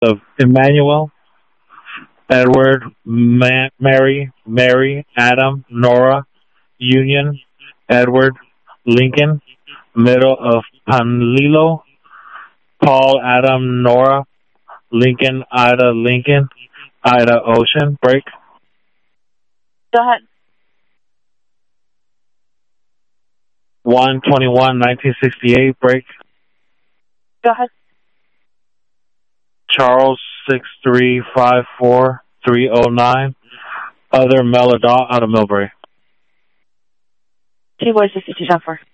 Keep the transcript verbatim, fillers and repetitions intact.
of Emmanuel, Edward, Ma- Mary, Mary, Adam, Nora, Union, Edward, Lincoln, middle of Panlilo, Paul, Adam, Nora, Lincoln, Ida, Lincoln, Ida, Ocean, break. Go ahead. one twenty-one nineteen sixty-eight, break. Go ahead. Charles, six three five four three oh nine, other Melodon out of Millbrae. Two voices, two John four.